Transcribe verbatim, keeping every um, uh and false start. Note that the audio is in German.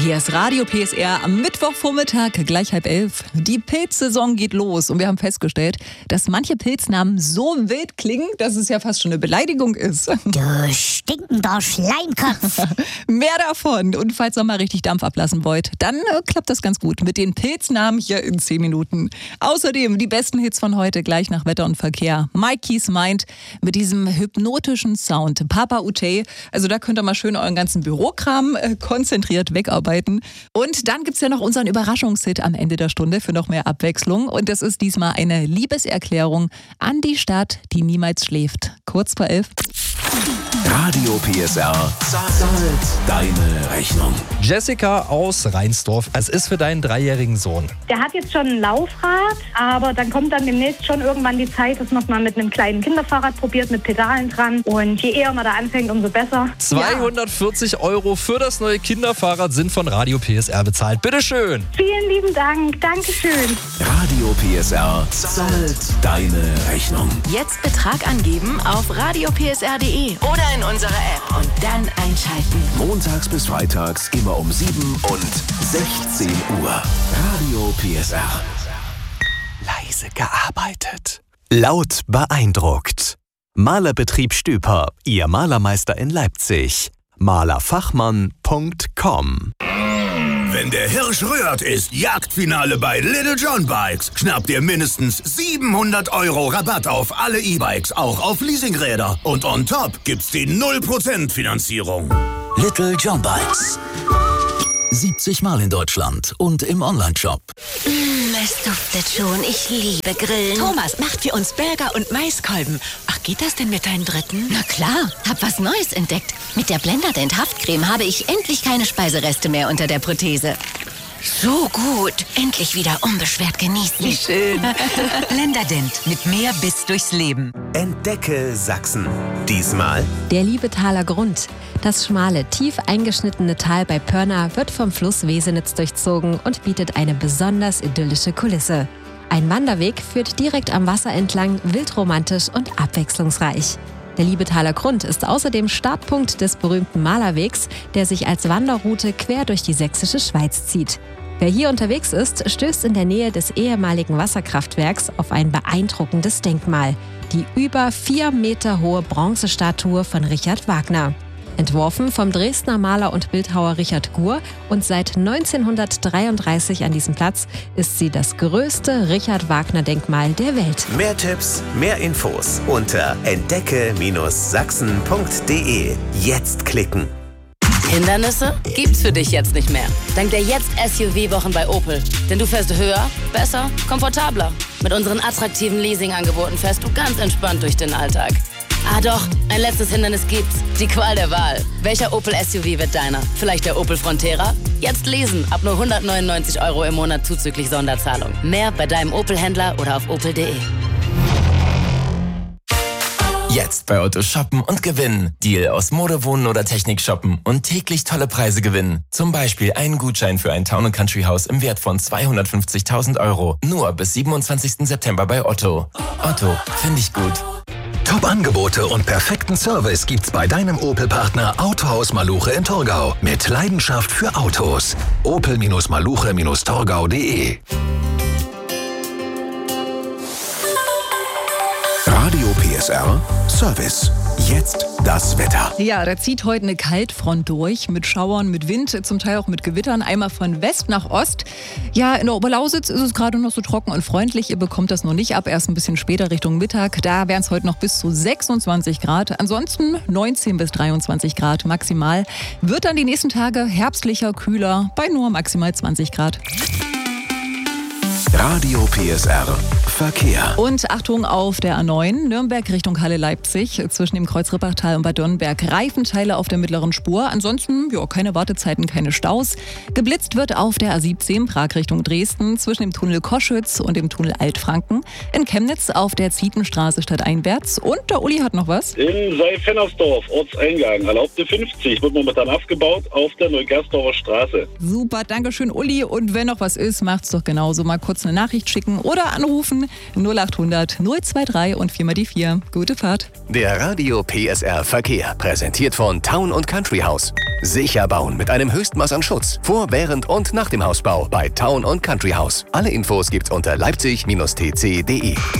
Hier ist Radio P S R am Mittwochvormittag, gleich halb elf. Die Pilzsaison geht los und wir haben festgestellt, dass manche Pilznamen so wild klingen, dass es ja fast schon eine Beleidigung ist. Du stinkender Schleimkopf. Mehr davon. Und falls ihr mal richtig Dampf ablassen wollt, dann äh, klappt das ganz gut mit den Pilznamen hier in zehn Minuten. Außerdem die besten Hits von heute, gleich nach Wetter und Verkehr. Mikey's Mind mit diesem hypnotischen Sound. Papa Utey, also da könnt ihr mal schön euren ganzen Bürokram äh, konzentriert wegarbeiten. Und dann gibt's ja noch unseren Überraschungshit am Ende der Stunde für noch mehr Abwechslung. Und das ist diesmal eine Liebeserklärung an die Stadt, die niemals schläft. Kurz vor elf. Radio P S R zahlt deine Rechnung. Jessica aus Reinsdorf, es ist für deinen dreijährigen Sohn. Der hat jetzt schon ein Laufrad, aber dann kommt dann demnächst schon irgendwann die Zeit, dass man es mal mit einem kleinen Kinderfahrrad probiert, mit Pedalen dran. Und je eher man da anfängt, umso besser. zweihundertvierzig ja. Euro für das neue Kinderfahrrad sind von Radio P S R bezahlt. Bitteschön. Vielen lieben Dank. Dankeschön. Radio P S R zahlt deine Rechnung. Jetzt Betrag angeben auf radio p s r punkt d e oder in unserer App und dann einschalten. Montags bis freitags immer um sieben und sechzehn Uhr. Radio P S R. Leise gearbeitet. Laut beeindruckt. Malerbetrieb Stüper, Ihr Malermeister in Leipzig. malerfachmann punkt com. Wenn der Hirsch rührt, ist Jagdfinale bei Little John Bikes. Schnappt ihr mindestens siebenhundert Euro Rabatt auf alle E-Bikes, auch auf Leasingräder. Und on top gibt's die null Prozent Finanzierung. Little John Bikes. siebzig Mal in Deutschland und im Onlineshop. Mmh, es duftet schon. Ich liebe Grillen. Thomas macht für uns Burger und Maiskolben. Ach, geht das denn mit deinen Dritten? Na klar, hab was Neues entdeckt. Mit der Blenderdent Haftcreme habe ich endlich keine Speisereste mehr unter der Prothese. So gut. Endlich wieder unbeschwert genießen. Wie schön. Blenderdent mit mehr Biss durchs Leben. Entdecke Sachsen. Diesmal der Liebetaler Grund. Das schmale, tief eingeschnittene Tal bei Pörna wird vom Fluss Wesenitz durchzogen und bietet eine besonders idyllische Kulisse. Ein Wanderweg führt direkt am Wasser entlang, wildromantisch und abwechslungsreich. Der Liebetaler Grund ist außerdem Startpunkt des berühmten Malerwegs, der sich als Wanderroute quer durch die sächsische Schweiz zieht. Wer hier unterwegs ist, stößt in der Nähe des ehemaligen Wasserkraftwerks auf ein beeindruckendes Denkmal, die über vier Meter hohe Bronzestatue von Richard Wagner. Entworfen vom Dresdner Maler und Bildhauer Richard Gur und seit neunzehnhundertdreiunddreißig an diesem Platz ist sie das größte Richard-Wagner-Denkmal der Welt. Mehr Tipps, mehr Infos unter entdecke Sachsen punkt d e. Jetzt klicken. Hindernisse gibt's für dich jetzt nicht mehr. Dank der Jetzt-S U V-Wochen bei Opel. Denn du fährst höher, besser, komfortabler. Mit unseren attraktiven Leasing-Angeboten fährst du ganz entspannt durch den Alltag. Ah doch, ein letztes Hindernis gibt's. Die Qual der Wahl. Welcher Opel S U V wird deiner? Vielleicht der Opel Frontera? Jetzt lesen, ab nur hundertneunundneunzig Euro im Monat zuzüglich Sonderzahlung. Mehr bei deinem Opel-Händler oder auf opel punkt d e. Jetzt bei Otto shoppen und gewinnen. Deal aus Mode, Wohnen oder Technik shoppen und täglich tolle Preise gewinnen. Zum Beispiel einen Gutschein für ein Town- und Country Haus im Wert von zweihundertfünfzigtausend Euro. Nur bis siebenundzwanzigsten September bei Otto. Otto, finde ich gut. Top-Angebote und perfekten Service gibt's bei deinem Opel-Partner Autohaus Maluche in Torgau. Mit Leidenschaft für Autos. opel Maluche Torgau punkt d e. Radio P S R Service. Jetzt das Wetter. Ja, da zieht heute eine Kaltfront durch mit Schauern, mit Wind, zum Teil auch mit Gewittern, einmal von West nach Ost. Ja, in der Oberlausitz ist es gerade noch so trocken und freundlich. Ihr bekommt das noch nicht ab, erst ein bisschen später Richtung Mittag. Da wären es heute noch bis zu sechsundzwanzig Grad. Ansonsten neunzehn bis dreiundzwanzig Grad maximal. Wird dann die nächsten Tage herbstlicher, kühler, bei nur maximal zwanzig Grad. Radio P S R Verkehr. Und Achtung auf der A neun, Nürnberg Richtung Halle-Leipzig, zwischen dem Kreuz Rippachtal und Bad Dürnberg. Reifenteile auf der mittleren Spur. Ansonsten, ja, keine Wartezeiten, keine Staus. Geblitzt wird auf der A siebzehn, Prag Richtung Dresden, zwischen dem Tunnel Koschütz und dem Tunnel Altfranken. In Chemnitz auf der Zietenstraße stadteinwärts. Und der Uli hat noch was. In Seifennersdorf, Ortseingang, erlaubte fünfzig, wird momentan aufgebaut auf der Neugersdorfer Straße. Super, danke schön, Uli. Und wenn noch was ist, macht's doch genauso. Mal kurz eine Nachricht schicken oder anrufen. melden. null acht hundert null zwei drei und viermal die vier. Gute Fahrt. Der Radio P S R Verkehr, präsentiert von Town und Country House. Sicher bauen mit einem Höchstmaß an Schutz. Vor, während und nach dem Hausbau bei Town und Country House. Alle Infos gibt's unter leipzig Bindestrich t c punkt d e.